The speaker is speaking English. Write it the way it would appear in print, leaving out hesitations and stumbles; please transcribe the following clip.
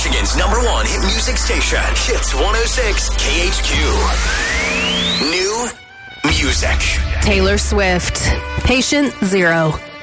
Michigan's #1 hit music station, Hits 106 KHQ. New music. Taylor Swift, Patient Zero.